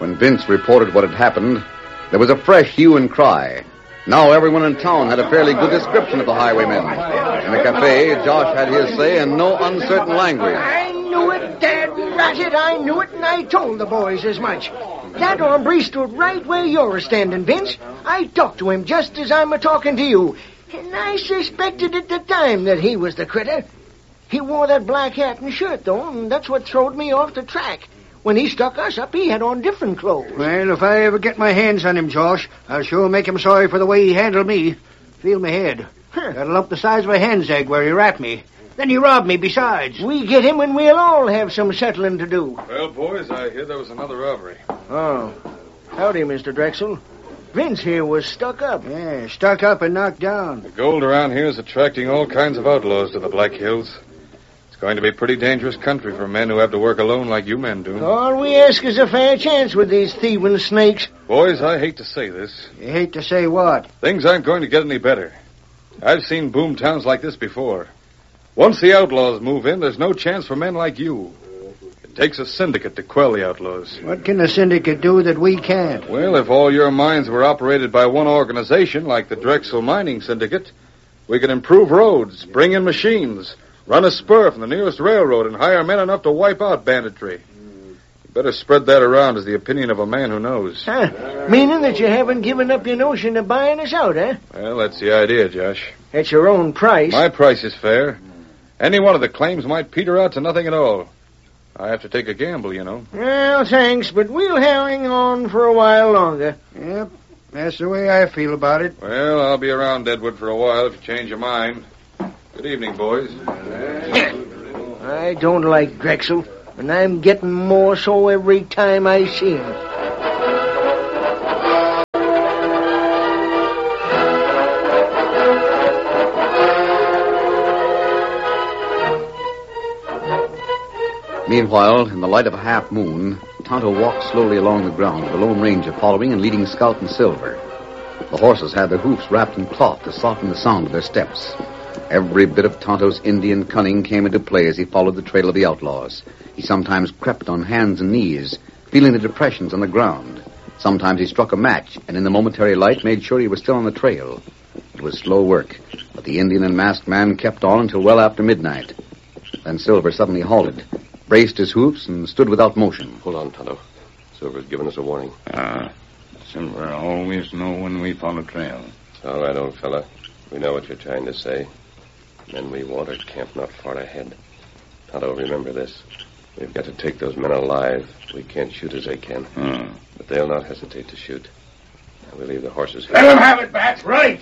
When Vince reported what had happened, there was a fresh hue and cry. Now everyone in town had a fairly good description of the highwaymen. In the cafe, Josh had his say in no uncertain language. I knew it, Dad Ratted. I knew it, and I told the boys as much. That hombre stood right where you're standing, Vince. I talked to him just as I'm a-talking to you, and I suspected at the time that he was the critter. He wore that black hat and shirt, though, and that's what throwed me off the track. When he stuck us up, he had on different clothes. Well, if I ever get my hands on him, Josh, I'll sure make him sorry for the way he handled me. Feel my head. Got a lump the size of a hen's egg where he wrapped me. Then he robbed me besides. We get him and we'll all have some settling to do. Well, boys, I hear there was another robbery. Oh. Howdy, Mr. Drexel. Vince here was stuck up. Yeah, stuck up and knocked down. The gold around here is attracting all kinds of outlaws to the Black Hills. It's going to be a pretty dangerous country for men who have to work alone like you men do. All we ask is a fair chance with these thieving snakes. Boys, I hate to say this. You hate to say what? Things aren't going to get any better. I've seen boom towns like this before. Once the outlaws move in, there's no chance for men like you. It takes a syndicate to quell the outlaws. What can a syndicate do that we can't? Well, if all your mines were operated by one organization, like the Drexel Mining Syndicate, we could improve roads, bring in machines, run a spur from the nearest railroad, and hire men enough to wipe out banditry. You better spread that around as the opinion of a man who knows. Huh. Meaning that you haven't given up your notion of buying us out, eh? Well, that's the idea, Josh. At your own price. My price is fair. Any one of the claims might peter out to nothing at all. I have to take a gamble, you know. Well, thanks, but we'll hang on for a while longer. Yep, that's the way I feel about it. Well, I'll be around Deadwood for a while if you change your mind. Good evening, boys. I don't like Drexel, and I'm getting more so every time I see him. Meanwhile, in the light of a half moon, Tonto walked slowly along the ground, the Lone Ranger following and leading Scout and Silver. The horses had their hoofs wrapped in cloth to soften the sound of their steps. Every bit of Tonto's Indian cunning came into play as he followed the trail of the outlaws. He sometimes crept on hands and knees, feeling the depressions on the ground. Sometimes he struck a match, and in the momentary light made sure he was still on the trail. It was slow work, but the Indian and masked man kept on until well after midnight. Then Silver suddenly halted, braced his hoofs, and stood without motion. Hold on, Tonto. Silver's given us a warning. Silver always know when we follow trail. All right, old fella. We know what you're trying to say. Men we want are camped not far ahead. Tonto, remember this. We've got to take those men alive. We can't shoot as they can. But they'll not hesitate to shoot. Now, we leave the horses here. Let them have it, Bats. Right.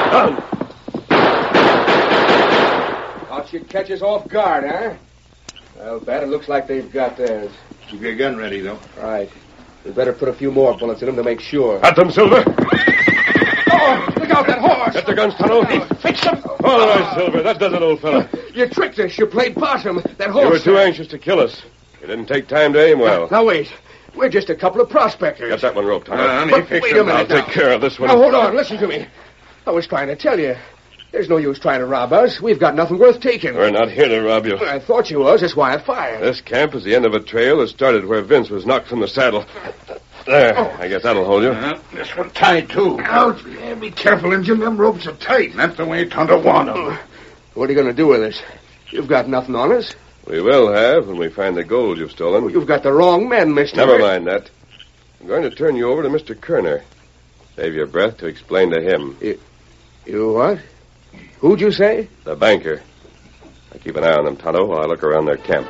Thought you'd catch us off guard, huh? Well, Bat, it looks like they've got theirs. Keep your gun ready, though. Right. We better put a few more bullets in them to make sure. At them, Silver! Oh, look out, that horse! Get the guns, Tonto. Fix them! All right, Silver. That does it, old fella. You tricked us. You played possum. That horse... You were too anxious to kill us. You didn't take time to aim well. Now, wait. We're just a couple of prospectors. Get that one roped, Tonto. But wait a minute I'll now. take care of this one. Now, hold on. Listen to me. I was trying to tell you. There's no use trying to rob us. We've got nothing worth taking. We're not here to rob you. I thought you was. That's why I fired. This camp is the end of a trail that started where Vince was knocked from the saddle. There. I guess that'll hold you. This one tied, too. Ouch. Yeah, be careful, Injun. Them ropes are tight. That's the way Tonto wanted them. What are you going to do with us? You've got nothing on us. We will have when we find the gold you've stolen. Well, you've got the wrong men, mister. Never mind that. I'm going to turn you over to Mr. Kerner. Save your breath to explain to him. You what? Who'd you say? The banker. Now keep an eye on them, Tonto, while I look around their camp.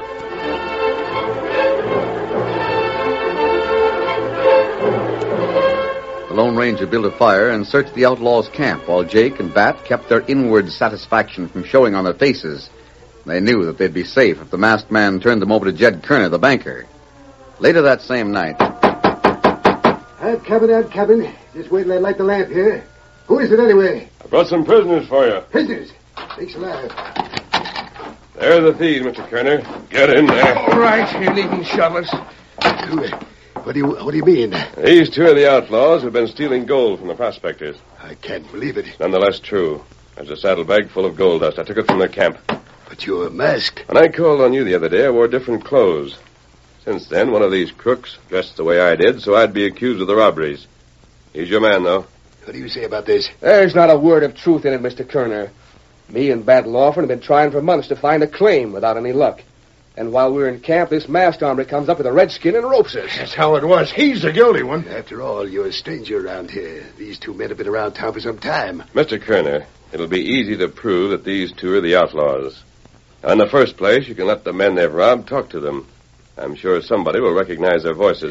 The Lone Ranger built a fire and searched the outlaws' camp, while Jake and Bat kept their inward satisfaction from showing on their faces. They knew that they'd be safe if the masked man turned them over to Jed Kerner, the banker. Later that same night... Out cabin. Just wait till I light the lamp here. Who is it anyway? I brought some prisoners for you. Prisoners. Thanks a lot. There's the feed, Mr. Kerner. Get in there. All right. You needn't shove us. What do you mean? These two are the outlaws who've been stealing gold from the prospectors. I can't believe it. Nonetheless true. There's a saddlebag full of gold dust. I took it from their camp. But you're masked. When I called on you the other day, I wore different clothes. Since then, one of these crooks dressed the way I did, so I'd be accused of the robberies. He's your man, though. What do you say about this? There's not a word of truth in it, Mr. Kerner. Me and Bat Lawford have been trying for months to find a claim without any luck. And while we're in camp, this masked hombre comes up with a redskin and ropes us. That's how it was. He's the guilty one. After all, you're a stranger around here. These two men have been around town for some time. Mr. Kerner, it'll be easy to prove that these two are the outlaws. In the first place, you can let the men they've robbed talk to them. I'm sure somebody will recognize their voices.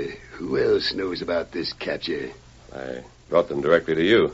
Who else knows about this capture? I brought them directly to you.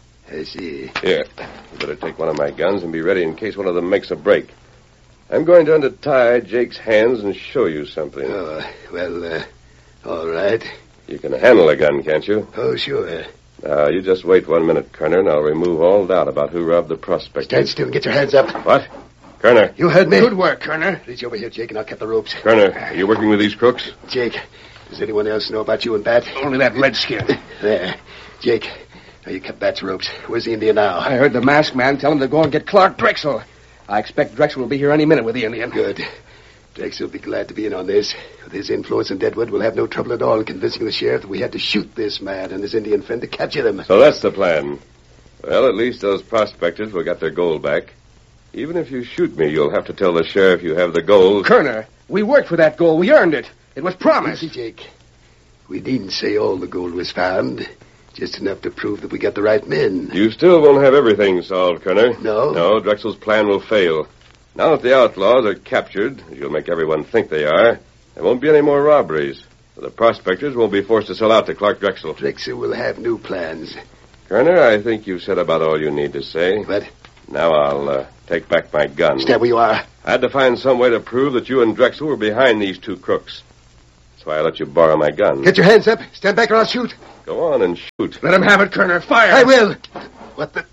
I see. Here, you better take one of my guns and be ready in case one of them makes a break. I'm going to untie Jake's hands and show you something. Oh, well, all right. You can handle a gun, can't you? Oh, sure. Now, you just wait 1 minute, Kerner, and I'll remove all doubt about who robbed the prospector. Stand still and get your hands up. What? Kerner. You heard me? Good work, Kerner. Reach over here, Jake, and I'll cut the ropes. Kerner, are you working with these crooks? Jake, does anyone else know about you and Bat? Only that redskin. There. Jake, now you cut Bat's ropes. Where's the Indian now? I heard the masked man tell him to go and get Clark Drexel. I expect Drexel will be here any minute with the Indian. Good. Drexel will be glad to be in on this. With his influence in Deadwood, we'll have no trouble at all in convincing the sheriff that we had to shoot this man and his Indian friend to capture them. So that's the plan. Well, at least those prospectors will get their gold back. Even if you shoot me, you'll have to tell the sheriff you have the gold. Kerner, we worked for that gold. We earned it. It was promised. Easy, Jake. We needn't say all the gold was found. Just enough to prove that we got the right men. You still won't have everything solved, Kerner. No? No, Drexel's plan will fail. Now that the outlaws are captured, as you'll make everyone think they are, there won't be any more robberies. The prospectors won't be forced to sell out to Clark Drexel. Drexel will have new plans. Kerner, I think you've said about all you need to say. What? Now I'll take back my gun. Stand where you are. I had to find some way to prove that you and Drexel were behind these two crooks. That's why I let you borrow my gun. Get your hands up. Stand back or I'll shoot. Go on and shoot. Let him have it, Kerner. Fire. I will. What the...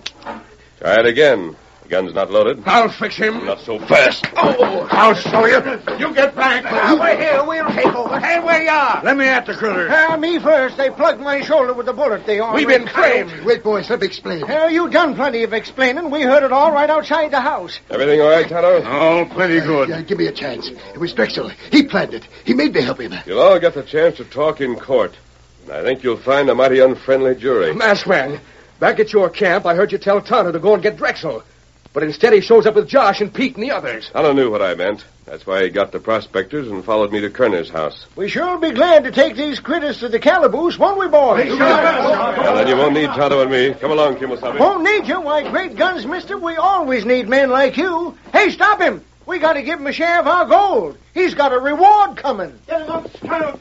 Try it again. The gun's not loaded. I'll fix him. Not so fast. Oh, I'll show you. You get back. We're here. We'll take over. Hey, where you are? Let me at the critter. Me first. They plugged my shoulder with the bullet. They already... We've been framed. Wait, boys. Let me explain. You done plenty of explaining. We heard it all right outside the house. Everything all right, Tonto? Oh, plenty good. Give me a chance. It was Drexel. He planned it. He made me help him. You'll all get the chance to talk in court. And I think you'll find a mighty unfriendly jury. Masked man, back at your camp, I heard you tell Tonto to go and get Drexel. But instead he shows up with Josh and Pete and the others. Tonto knew what I meant. That's why he got the prospectors and followed me to Kerner's house. We sure be glad to take these critters to the calaboose, won't we, boys? Well, then you won't need Tonto and me. Come along, Kimosabe. Won't need you? Why, great guns, mister. We always need men like you. Hey, stop him. We got to give him a share of our gold. He's got a reward coming. Get him up, Tonto.